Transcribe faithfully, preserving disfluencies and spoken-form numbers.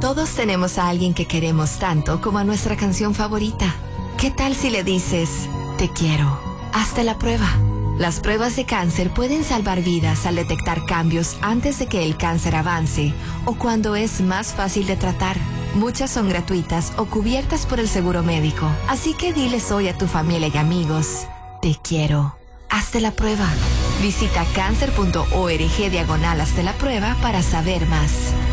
Todos tenemos a alguien que queremos tanto como a nuestra canción favorita. ¿Qué tal si le dices, te quiero? Hazte la prueba. Las pruebas de cáncer pueden salvar vidas al detectar cambios antes de que el cáncer avance o cuando es más fácil de tratar. Muchas son gratuitas o cubiertas por el seguro médico. Así que diles hoy a tu familia y amigos, te quiero. Hazte la prueba. Visita cáncer punto org diagonal hazte la prueba para saber más.